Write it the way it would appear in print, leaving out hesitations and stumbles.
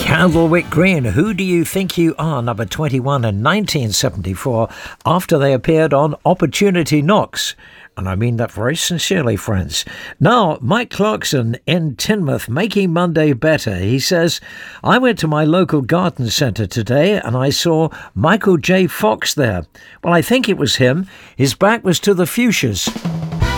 Candlewick Green, Who Do You Think You Are, number 21 in 1974, after they appeared on Opportunity Knocks. And I mean that very sincerely, friends. Now, Mike Clarkson in Teignmouth, making Monday better. He says, I went to my local garden centre today and I saw Michael J. Fox there. Well, I think it was him. His back was to the fuchsias.